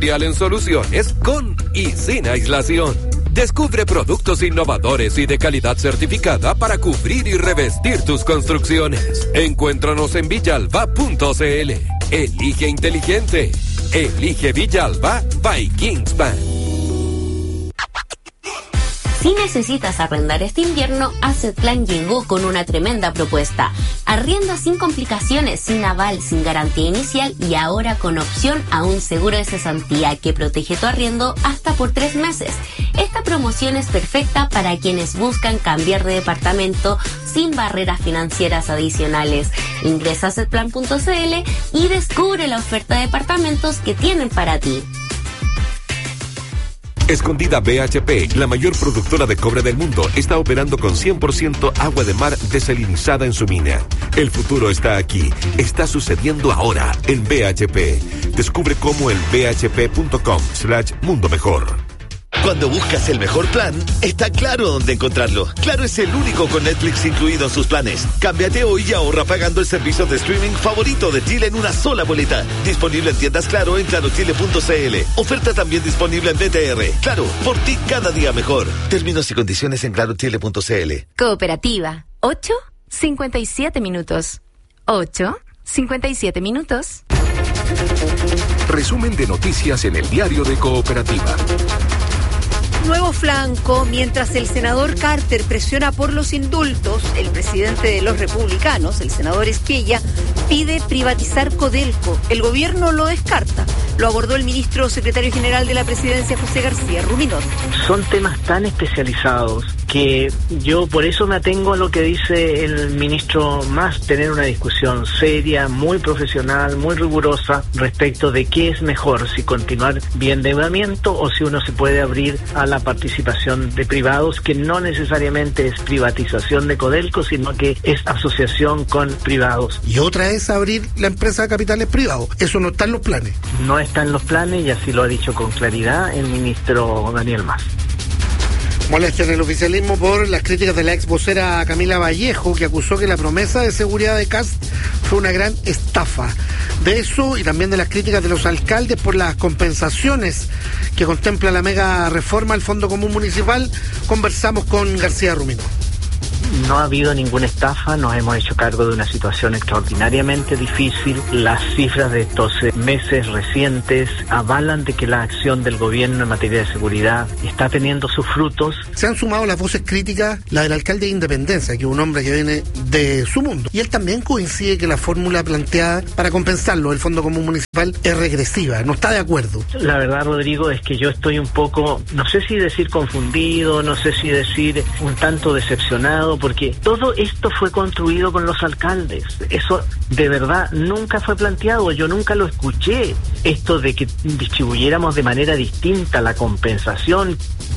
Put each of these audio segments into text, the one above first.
en soluciones con y sin aislación. Descubre productos innovadores y de calidad certificada para cubrir y revestir tus construcciones. Encuéntranos en villalba.cl. Elige inteligente. Elige Villalba by Kingspan. Si necesitas arrendar este invierno, Assetplan llegó con una tremenda propuesta. Arrienda sin complicaciones, sin aval, sin garantía inicial y ahora con opción a un seguro de cesantía que protege tu arriendo hasta por 3 meses. Esta promoción es perfecta para quienes buscan cambiar de departamento sin barreras financieras adicionales. Ingresa a assetplan.cl y descubre la oferta de departamentos que tienen para ti. Escondida BHP, la mayor productora de cobre del mundo, está operando con 100% agua de mar desalinizada en su mina. El futuro está aquí. Está sucediendo ahora en BHP. Descubre cómo en bhp.com/mundo mejor. Cuando buscas el mejor plan, está Claro dónde encontrarlo. Claro es el único con Netflix incluido en sus planes. Cámbiate hoy y ahorra pagando el servicio de streaming favorito de Chile en una sola boleta. Disponible en tiendas Claro en clarochile.cl. Oferta también disponible en BTR. Claro, por ti cada día mejor. Términos y condiciones en clarochile.cl. Cooperativa. 8:57 minutos. 8:57 minutos. Resumen de noticias en el diario de Cooperativa. Nuevo flanco, mientras el senador Carter presiona por los indultos, el presidente de los republicanos, el senador Esquella, pide privatizar Codelco. El gobierno lo descarta. Lo abordó el ministro secretario general de la presidencia, José García Ruminot. Son temas tan especializados que yo por eso me atengo a lo que dice el ministro Mas, tener una discusión seria, muy profesional, muy rigurosa respecto de qué es mejor, si continuar vía endeudamiento o si uno se puede abrir a la participación de privados, que no necesariamente es privatización de Codelco, sino que es asociación con privados. Y otra es abrir la empresa de capitales privados. Eso no está en los planes. No está en los planes y así lo ha dicho con claridad el ministro Daniel Mas. Molestia en el oficialismo por las críticas de la ex vocera Camila Vallejo, que acusó que la promesa de seguridad de Kast fue una gran estafa. De eso y también de las críticas de los alcaldes por las compensaciones que contempla la mega reforma al Fondo Común Municipal, conversamos con García Rumino. No ha habido ninguna estafa, nos hemos hecho cargo de una situación extraordinariamente difícil. Las cifras de estos meses recientes avalan de que la acción del gobierno en materia de seguridad está teniendo sus frutos. Se han sumado las voces críticas, la del alcalde de Independencia, que es un hombre que viene de su mundo. Y él también coincide que la fórmula planteada para compensarlo, el Fondo Común Municipal, es regresiva, no está de acuerdo. La verdad, Rodrigo, es que yo estoy un poco, no sé si decir confundido, no sé si decir un tanto decepcionado, porque todo esto fue construido con los alcaldes. Eso de verdad nunca fue planteado, yo nunca lo escuché, esto de que distribuyéramos de manera distinta la compensación.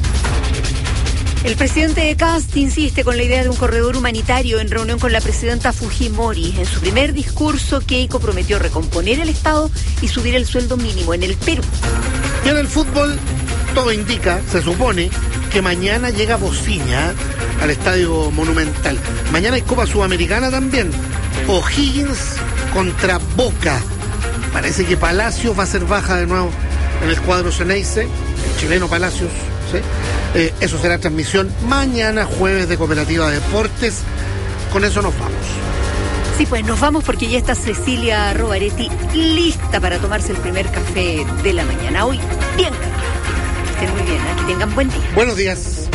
El presidente de Kast insiste con la idea de un corredor humanitario en reunión con la presidenta Fujimori. En su primer discurso, Keiko prometió recomponer el Estado y subir el sueldo mínimo en el Perú. Y en el fútbol, todo indica, se supone, que mañana llega Bociña al Estadio Monumental. Mañana hay Copa Sudamericana también. O'Higgins contra Boca. Parece que Palacios va a ser baja de nuevo en el cuadro Ceneice, el chileno Palacios, ¿sí? Eso será transmisión mañana jueves de Cooperativa Deportes. Con eso nos vamos. Sí, pues nos vamos porque ya está Cecilia Rovaretti lista para tomarse el primer café de la mañana. Hoy, bien, estén muy bien, que tengan buen día. Buenos días.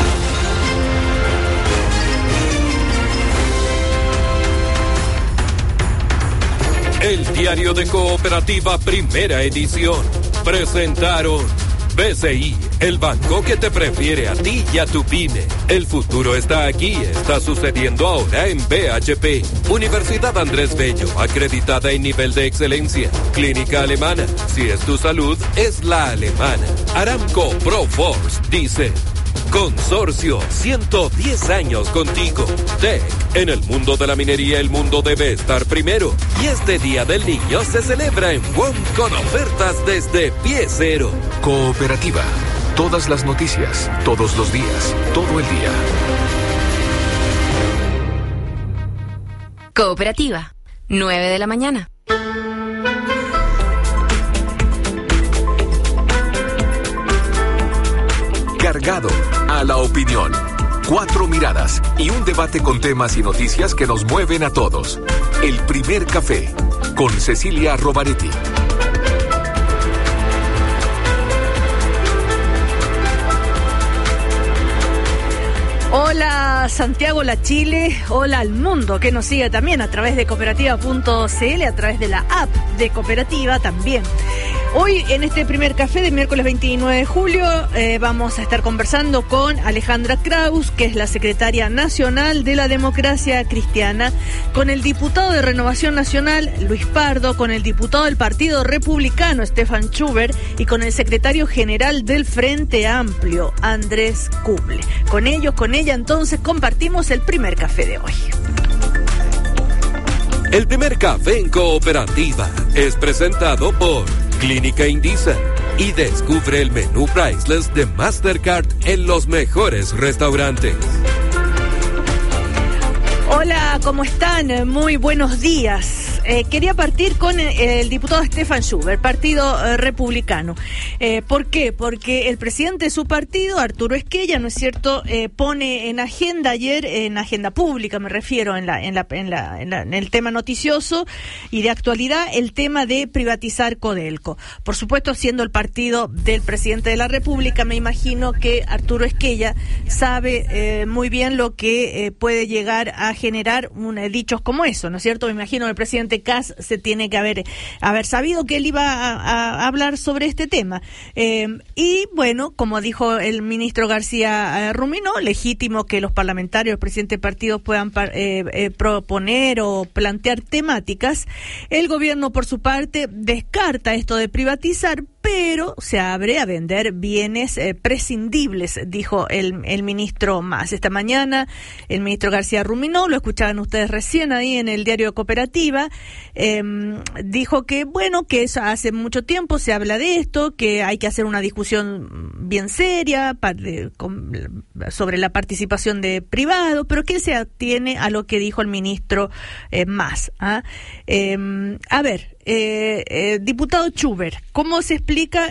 El diario de Cooperativa, primera edición. Presentaron BCI, el banco que te prefiere a ti y a tu pyme. El futuro está aquí, está sucediendo ahora en BHP. Universidad Andrés Bello, acreditada en nivel de excelencia. Clínica alemana, si es tu salud, es la alemana. Aramco Proforce dice: Consorcio, 110 años contigo. TEC, en el mundo de la minería el mundo debe estar primero. Y este Día del Niño se celebra en WOM con ofertas desde pie cero. Cooperativa. Todas las noticias, todos los días, todo el día. Cooperativa, 9 de la mañana. mercado a la opinión. 4 miradas y un debate con temas y noticias que nos mueven a todos. El primer café con Cecilia Rovaretti. Hola Santiago, la Chile, hola al mundo que nos sigue también a través de cooperativa.cl, a través de la app de Cooperativa también. Hoy en este primer café de miércoles 29 de julio vamos a estar conversando con Alejandra Kraus, que es la secretaria nacional de la Democracia Cristiana, con el diputado de Renovación Nacional, Luis Pardo, con el diputado del Partido Republicano, Stefan Schubert, y con el secretario general del Frente Amplio, Andrés Kuble. Con ella entonces compartimos el primer café de hoy. El primer café en Cooperativa es presentado por Clínica Indisa y descubre el menú priceless de Mastercard en los mejores restaurantes. Hola, ¿cómo están? Muy buenos días. Quería partir con el diputado Stefan Schubert, Partido Republicano. ¿Por qué? Porque el presidente de su partido, Arturo Esquella, ¿no es cierto?, pone en agenda ayer, en agenda pública me refiero, en el tema noticioso y de actualidad, el tema de privatizar Codelco. Por supuesto, siendo el partido del presidente de la República, me imagino que Arturo Esquella sabe muy bien lo que puede llegar a generar dichos como eso, ¿no es cierto? Me imagino que el presidente Kast se tiene que haber sabido que él iba a hablar sobre este tema. Y bueno, como dijo el ministro García Ruminó, legítimo que los parlamentarios, el presidente del partido puedan proponer o plantear temáticas. El gobierno, por su parte, descarta esto de privatizar, pero se abre a vender bienes prescindibles, dijo el ministro Mas. Esta mañana, el ministro García Ruminó, lo escuchaban ustedes recién ahí en el diario Cooperativa, dijo que, bueno, que eso hace mucho tiempo se habla de esto, que hay que hacer una discusión bien seria sobre la participación de privado, pero que se atiene a lo que dijo el ministro Mas. A ver, diputado Schubert, ¿cómo se explica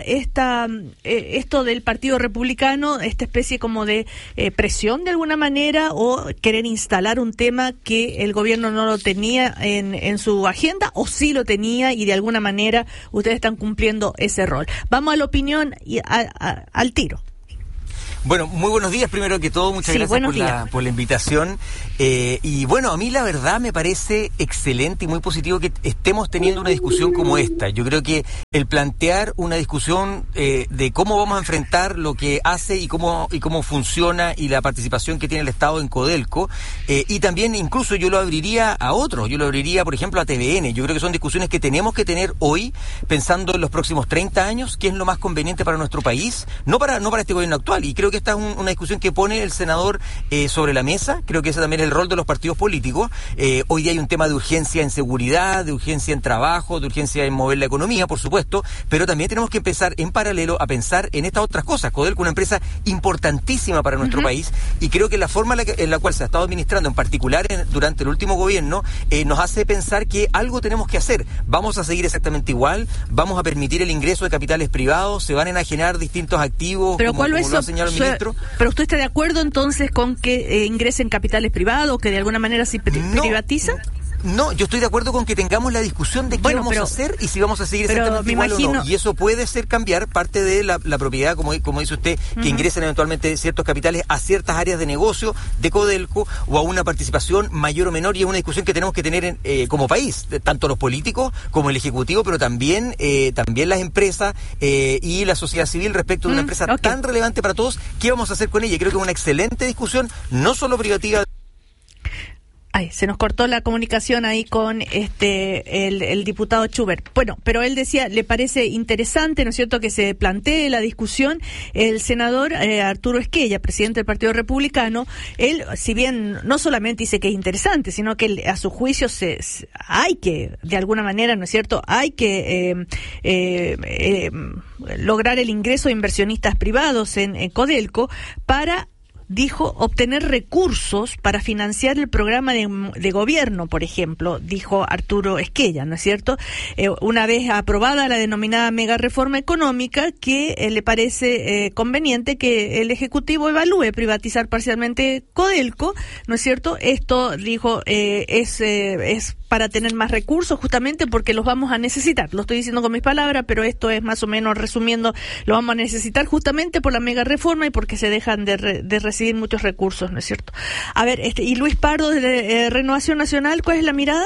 esto del Partido Republicano, esta especie como de presión de alguna manera o querer instalar un tema que el gobierno no lo tenía en su agenda o sí lo tenía y de alguna manera ustedes están cumpliendo ese rol? Vamos a la opinión y al tiro. Bueno, muy buenos días primero que todo, muchas gracias por la invitación. Y bueno, a mí la verdad me parece excelente y muy positivo que estemos teniendo una discusión como esta. Yo creo que el plantear una discusión de cómo vamos a enfrentar lo que hace y cómo funciona y la participación que tiene el Estado en Codelco, y también incluso yo lo abriría a otros, yo lo abriría por ejemplo a TVN. Yo creo que son discusiones que tenemos que tener hoy pensando en los próximos 30 años, qué es lo más conveniente para nuestro país, no para este gobierno actual. Y creo que esta es una discusión que pone el senador sobre la mesa. Creo que ese también es el rol de los partidos políticos. Hoy día hay un tema de urgencia en seguridad, de urgencia en trabajo, de urgencia en mover la economía, por supuesto, pero también tenemos que empezar en paralelo a pensar en estas otras cosas. Codelco es una empresa importantísima para nuestro país y creo que la forma en la cual se ha estado administrando, en particular durante el último gobierno, nos hace pensar que algo tenemos que hacer. Vamos a seguir exactamente igual, vamos a permitir el ingreso de capitales privados, se van a enajenar distintos activos, pero como lo ha señalado el ministro. ¿Pero usted está de acuerdo entonces con que ingresen capitales privados, que de alguna manera se privatiza? No, yo estoy de acuerdo con que tengamos la discusión de qué vamos a hacer y si vamos a seguir exactamente igual o no. Y eso puede ser cambiar parte de la propiedad, como dice usted, que ingresen eventualmente ciertos capitales a ciertas áreas de negocio de Codelco o a una participación mayor o menor, y es una discusión que tenemos que tener como país, tanto los políticos como el Ejecutivo, pero también las empresas y la sociedad civil respecto de una empresa tan relevante para todos. ¿Qué vamos a hacer con ella? Creo que es una excelente discusión, no solo privativa. Ay, se nos cortó la comunicación ahí con el diputado Schubert. Bueno, pero él decía, le parece interesante, ¿no es cierto?, que se plantee la discusión. El senador Arturo Esquella, presidente del Partido Republicano, él, si bien no solamente dice que es interesante, sino que a su juicio hay que, de alguna manera, ¿no es cierto?, hay que lograr el ingreso de inversionistas privados en Codelco para dijo, obtener recursos para financiar el programa de gobierno, por ejemplo, dijo Arturo Esquella, ¿no es cierto? Una vez aprobada la denominada mega reforma económica, que le parece conveniente que el Ejecutivo evalúe privatizar parcialmente Codelco, ¿no es cierto? Esto, dijo, es para tener más recursos, justamente porque los vamos a necesitar. Lo estoy diciendo con mis palabras, pero esto es más o menos resumiendo, lo vamos a necesitar justamente por la mega reforma y porque se dejan de recibir muchos recursos, ¿no es cierto? A ver, y Luis Pardo de Renovación Nacional, ¿cuál es la mirada?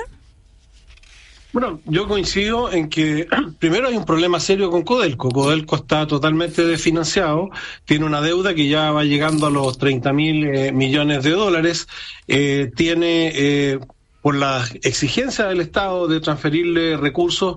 Bueno, yo coincido en que primero hay un problema serio con Codelco. Codelco está totalmente desfinanciado, tiene una deuda que ya va llegando a los 30.000 millones de dólares, tiene por la exigencia del Estado de transferirle recursos,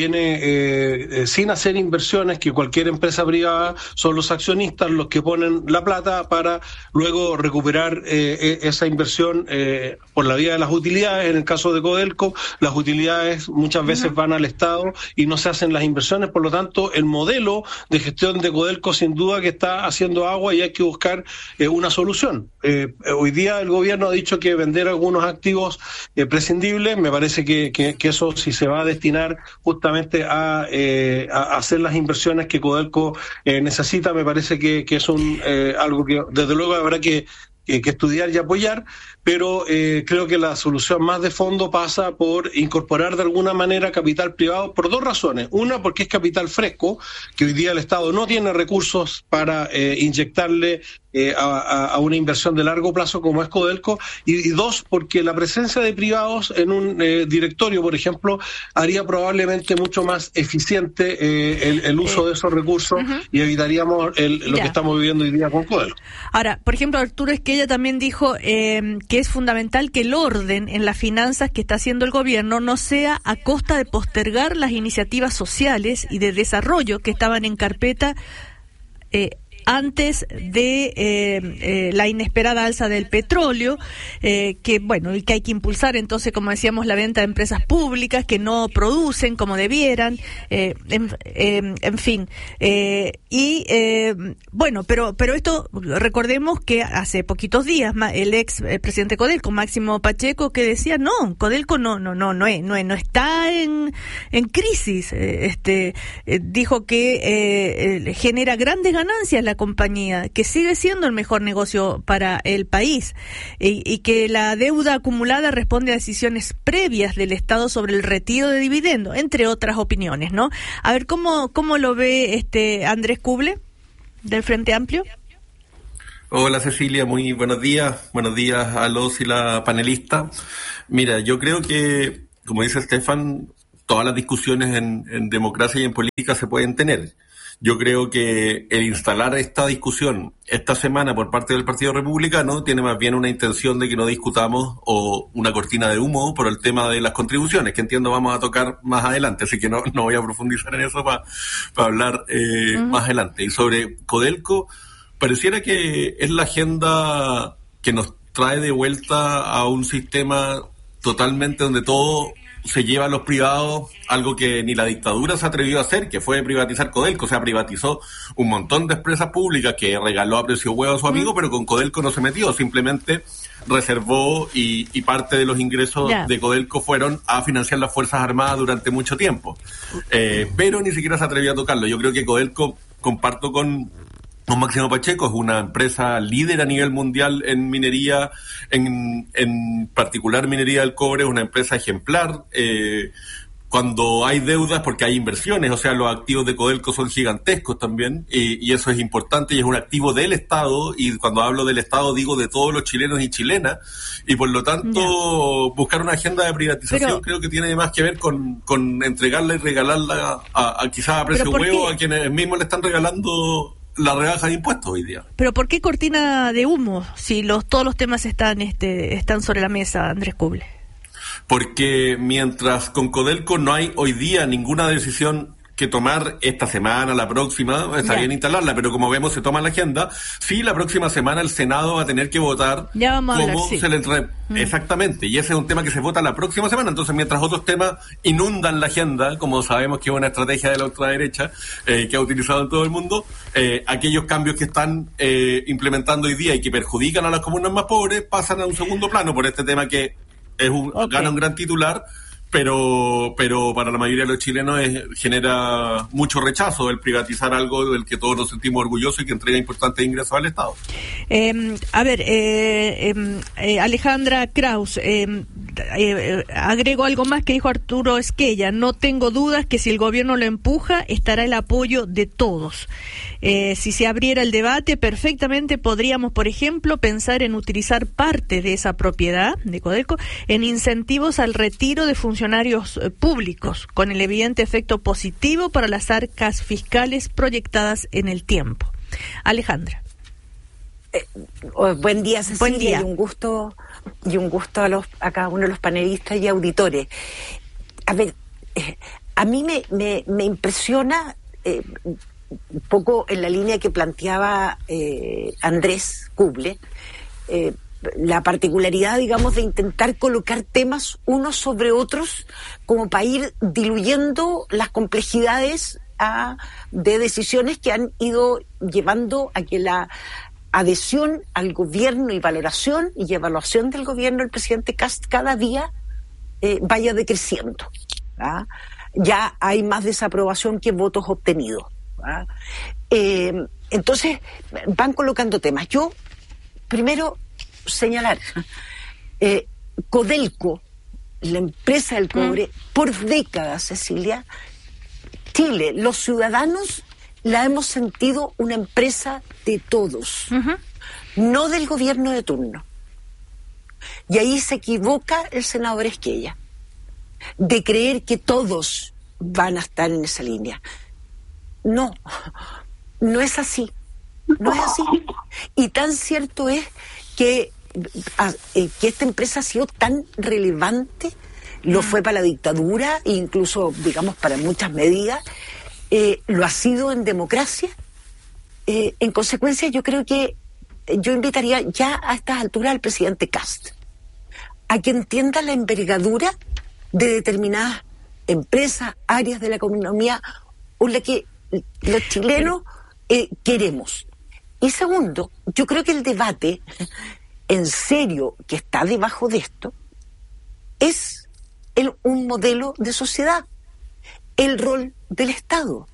viene sin hacer inversiones, que cualquier empresa privada son los accionistas los que ponen la plata para luego recuperar esa inversión por la vía de las utilidades. En el caso de Codelco, las utilidades muchas veces van al Estado y no se hacen las inversiones, por lo tanto el modelo de gestión de Codelco sin duda que está haciendo agua y hay que buscar una solución. Hoy día el gobierno ha dicho que vender algunos activos prescindibles, me parece que eso, si se va a destinar justamente a hacer las inversiones que Codelco necesita, me parece que es algo que desde luego habrá que estudiar y apoyar, pero creo que la solución más de fondo pasa por incorporar de alguna manera capital privado por dos razones. Una, porque es capital fresco, que hoy día el Estado no tiene recursos para inyectarle a una inversión de largo plazo como es Codelco, y dos, porque la presencia de privados en un directorio, por ejemplo, haría probablemente mucho más eficiente el uso de esos recursos y evitaríamos lo que estamos viviendo hoy día con Codelco. Ahora, por ejemplo, Arturo Esquella también dijo que es fundamental que el orden en las finanzas que está haciendo el gobierno no sea a costa de postergar las iniciativas sociales y de desarrollo que estaban en carpeta antes de la inesperada alza del petróleo, que bueno, y que hay que impulsar entonces, como decíamos, la venta de empresas públicas que no producen como debieran, en fin, bueno, pero esto, recordemos que hace poquitos días el ex presidente Codelco, Máximo Pacheco, que decía no, Codelco no está en crisis, dijo que genera grandes ganancias la compañía, que sigue siendo el mejor negocio para el país y que la deuda acumulada responde a decisiones previas del Estado sobre el retiro de dividendos, entre otras opiniones, ¿no? A ver, ¿cómo lo ve Andrés Kuble del Frente Amplio? Hola Cecilia, muy buenos días a los y la panelista. Mira, yo creo que, como dice Estefan, todas las discusiones en democracia y en política se pueden tener. Yo creo que el instalar esta discusión esta semana por parte del Partido Republicano tiene más bien una intención de que no discutamos o una cortina de humo por el tema de las contribuciones, que entiendo vamos a tocar más adelante, así que no voy a profundizar en eso para hablar más adelante. Y sobre Codelco, pareciera que es la agenda que nos trae de vuelta a un sistema totalmente donde todo se lleva a los privados, algo que ni la dictadura se atrevió a hacer, que fue privatizar Codelco. O sea, privatizó un montón de empresas públicas que regaló a precio huevo a su amigo, pero con Codelco no se metió, simplemente reservó y parte de los ingresos de Codelco fueron a financiar las Fuerzas Armadas durante mucho tiempo. Pero ni siquiera se atrevió a tocarlo. Yo creo que Codelco, comparto con Máximo Pacheco, es una empresa líder a nivel mundial en minería, en particular minería del cobre, es una empresa ejemplar. Cuando hay deudas, porque hay inversiones, o sea, los activos de Codelco son gigantescos también, y eso es importante, y es un activo del Estado, y cuando hablo del Estado digo de todos los chilenos y chilenas, y por lo tanto buscar una agenda de privatización creo que tiene más que ver con entregarla y regalarla a quizás a precio huevo a quienes mismos le están regalando la rebaja de impuestos hoy día. Pero ¿por qué cortina de humo si todos los temas están sobre la mesa, Andrés Kuble? Porque mientras con Codelco no hay hoy día ninguna decisión que tomar esta semana, la próxima, está bien instalarla, pero como vemos se toma la agenda. Sí, la próxima semana el Senado va a tener que votar cómo se le exactamente, y ese es un tema que se vota la próxima semana. Entonces, mientras otros temas inundan la agenda, como sabemos que es una estrategia de la ultraderecha que ha utilizado en todo el mundo, aquellos cambios que están implementando hoy día y que perjudican a las comunas más pobres pasan a un segundo plano por este tema que es gana un gran titular, pero para la mayoría de los chilenos genera mucho rechazo el privatizar algo del que todos nos sentimos orgullosos y que entrega importantes ingresos al Estado. Alejandra Kraus, agrego algo más que dijo Arturo Esquella. No tengo dudas que si el gobierno lo empuja, estará el apoyo de todos. Si se abriera el debate, perfectamente podríamos, por ejemplo, pensar en utilizar parte de esa propiedad de Codelco en incentivos al retiro de funcionarios públicos, con el evidente efecto positivo para las arcas fiscales proyectadas en el tiempo. Alejandra. Buen día, Cecilia. Buen día. Y un gusto a cada uno de los panelistas y auditores. A ver, a mí me impresiona un poco en la línea que planteaba Andrés Kuble, la particularidad, digamos, de intentar colocar temas unos sobre otros como para ir diluyendo las complejidades de decisiones que han ido llevando a que la adhesión al gobierno y valoración y evaluación del gobierno del presidente Kast cada día vaya decreciendo. Ya hay más desaprobación que votos obtenidos. Entonces van colocando temas. Yo primero señalar, Codelco, la empresa del cobre, por décadas, Cecilia, Chile, los ciudadanos la hemos sentido una empresa de todos, no del gobierno de turno. Y ahí se equivoca el senador Esquella, de creer que todos van a estar en esa línea. No es así, no es así. Y tan cierto es que esta empresa ha sido tan relevante, lo fue para la dictadura, e incluso, digamos, para muchas medidas, lo ha sido en democracia. En consecuencia, yo creo que yo invitaría ya a estas alturas al presidente Kast a que entienda la envergadura de determinadas empresas, áreas de la economía, o la que los chilenos queremos. Y segundo, yo creo que el debate en serio que está debajo de esto es un modelo de sociedad, el rol del Estado.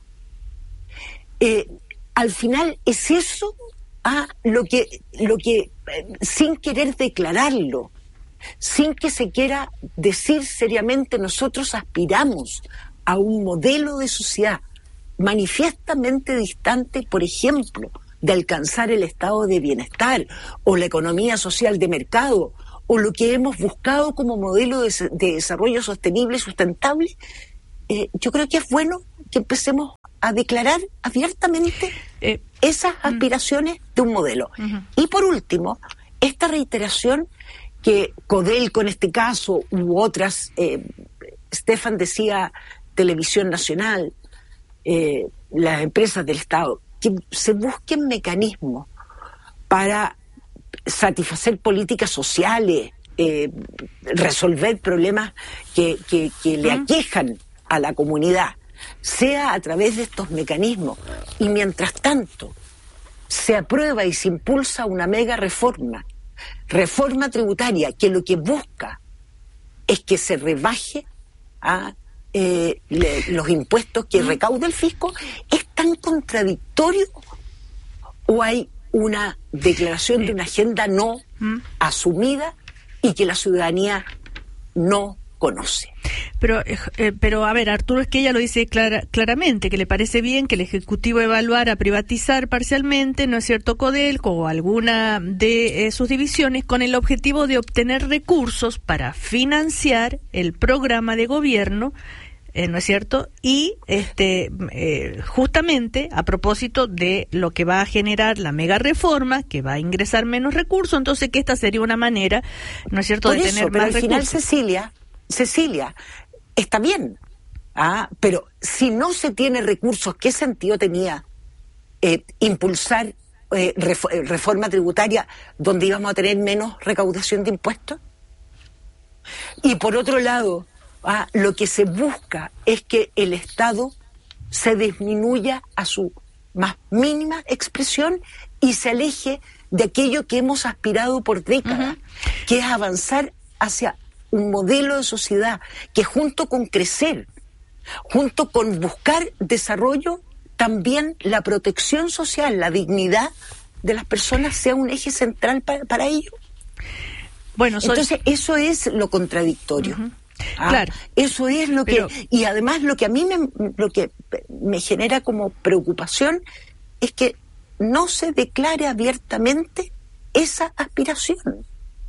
Al final es eso lo que sin querer declararlo, sin que se quiera decir seriamente, nosotros aspiramos a un modelo de sociedad manifiestamente distante, por ejemplo, de alcanzar el estado de bienestar o la economía social de mercado o lo que hemos buscado como modelo de desarrollo sostenible y sustentable. Yo creo que es bueno que empecemos a declarar abiertamente esas aspiraciones de un modelo. Y por último, esta reiteración que Codelco en este caso u otras, Stefan decía Televisión Nacional, las empresas del Estado, que se busquen mecanismos para satisfacer políticas sociales, resolver problemas que le aquejan a la comunidad, sea a través de estos mecanismos. Y mientras tanto se aprueba y se impulsa una mega reforma tributaria que lo que busca es que se rebaje los impuestos que recauda el fisco, ¿es tan contradictorio o hay una declaración de una agenda no asumida y que la ciudadanía no conoce? Pero a ver, Arturo Esquella lo dice claramente, que le parece bien que el Ejecutivo evaluara privatizar parcialmente, ¿no es cierto?, Codelco o alguna de sus divisiones con el objetivo de obtener recursos para financiar el programa de gobierno, ¿no es cierto? Y justamente a propósito de lo que va a generar la mega reforma, que va a ingresar menos recursos, entonces que esta sería una manera, ¿no es cierto?, de tener más recursos. Al final, Cecilia, está bien, Pero si no se tiene recursos, ¿qué sentido tenía impulsar reforma tributaria donde íbamos a tener menos recaudación de impuestos? Y por otro lado, lo que se busca es que el Estado se disminuya a su más mínima expresión y se aleje de aquello que hemos aspirado por décadas, que es avanzar hacia un modelo de sociedad que junto con crecer, junto con buscar desarrollo, también la protección social, la dignidad de las personas sea un eje central para ello. Bueno, entonces eso es lo contradictorio. Claro. Eso es lo que, y además lo que a mí me genera como preocupación es que no se declare abiertamente esa aspiración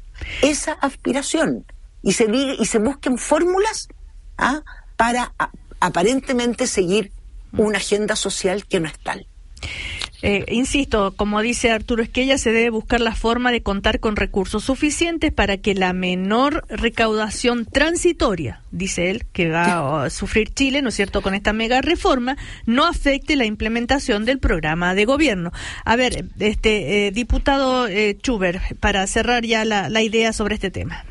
y se busquen fórmulas para aparentemente seguir una agenda social que no es tal. Insisto, como dice Arturo Esquella, se debe buscar la forma de contar con recursos suficientes para que la menor recaudación transitoria, dice él, que va a sufrir Chile, ¿no es cierto?, con esta mega reforma, no afecte la implementación del programa de gobierno. A ver, diputado Schubert, para cerrar ya la idea sobre este tema.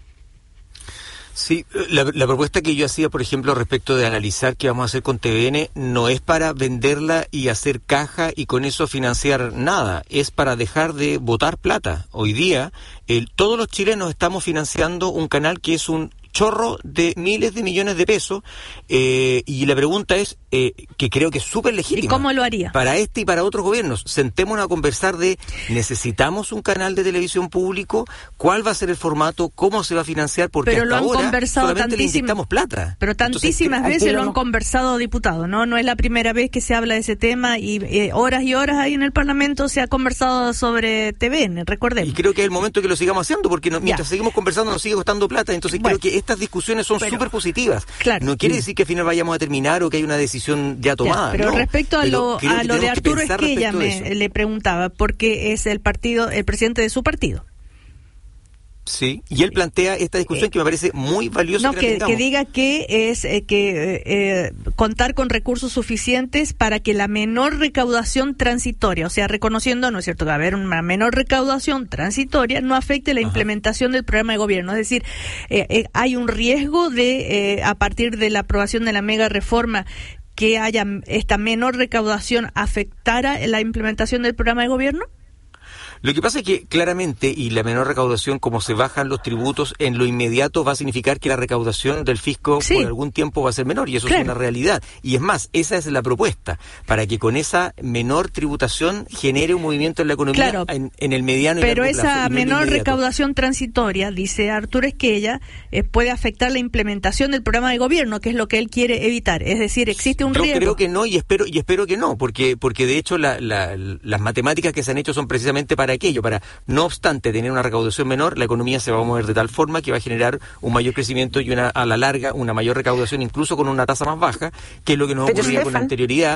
Sí, la propuesta que yo hacía, por ejemplo, respecto de analizar qué vamos a hacer con TVN, no es para venderla y hacer caja y con eso financiar nada, es para dejar de botar plata. Hoy día, todos los chilenos estamos financiando un canal que es un chorro de miles de millones de pesos, y la pregunta es, que creo que es súper legítima. ¿Y cómo lo haría? Para este y para otros gobiernos. Sentémonos a conversar de, ¿necesitamos un canal de televisión público? ¿Cuál va a ser el formato? ¿Cómo se va a financiar? Porque pero hasta lo han ahora conversado solamente le inyectamos plata. Pero tantísimas veces lo han conversado, diputado, ¿no? No es la primera vez que se habla de ese tema y horas ahí en el Parlamento se ha conversado sobre TVN, recordemos. Y creo que es el momento que lo sigamos haciendo, porque mientras seguimos conversando nos sigue costando plata, entonces creo que estas discusiones son súper positivas. Claro. No quiere decir que al final vayamos a terminar o que hay una decisión ya tomada. Pero no, respecto a lo de Arturo Esquella, le preguntaba, porque es el presidente de su partido. Sí, y él plantea esta discusión que me parece muy valiosa. No, que diga que es contar con recursos suficientes para que la menor recaudación transitoria, o sea, reconociendo, ¿no es cierto?, que va a haber una menor recaudación transitoria, no afecte la implementación del programa de gobierno. Es decir, hay un riesgo de, a partir de la aprobación de la mega reforma, que haya esta menor recaudación afectara la implementación del programa de gobierno. Lo que pasa es que claramente, y la menor recaudación, como se bajan los tributos, en lo inmediato va a significar que la recaudación del fisco por algún tiempo va a ser menor, y eso es una realidad. Y es más, esa es la propuesta, para que con esa menor tributación genere un movimiento en la economía en el mediano y largo plazo. Pero esa menor recaudación transitoria, dice Arturo Esquella, puede afectar la implementación del programa de gobierno, que es lo que él quiere evitar. Es decir, existe un riesgo. Yo creo que no, y espero que no, porque de hecho las matemáticas que se han hecho son precisamente para aquello, para, no obstante tener una recaudación menor, la economía se va a mover de tal forma que va a generar un mayor crecimiento y a la larga una mayor recaudación, incluso con una tasa más baja, que es lo que nos ocurría con anterioridad.